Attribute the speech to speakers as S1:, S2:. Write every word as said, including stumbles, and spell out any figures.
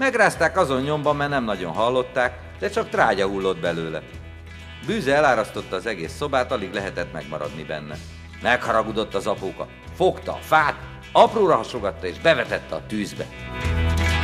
S1: Megrázták azon nyomban, mert nem nagyon hallották, de csak trágya hullott belőle. Bűze elárasztotta az egész szobát, alig lehetett megmaradni benne. Megharagudott az apóka, fogta a fát, apróra hasogatta és bevetette a tűzbe.